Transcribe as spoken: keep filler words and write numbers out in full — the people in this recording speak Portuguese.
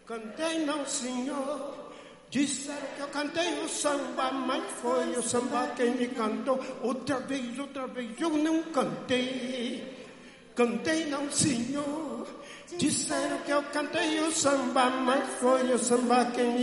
Cantei não, senhor. Disseram que eu cantei o samba, mas foi o samba quem me cantou. Outra vez, outra vez eu não cantei. Cantei não, senhor. Disseram que eu cantei o samba, mas foi o samba quem me